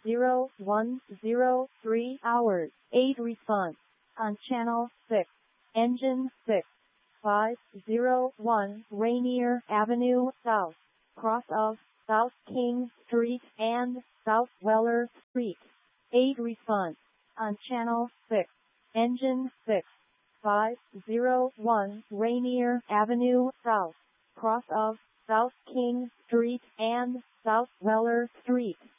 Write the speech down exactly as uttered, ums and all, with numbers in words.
zero one zero three hours. eight response on channel six. Engine six five zero one Rainier Avenue South, cross of South King Street and South Weller Street. eight response on channel six. Engine six five zero one Rainier Avenue South, cross of South King Street and South Weller Street.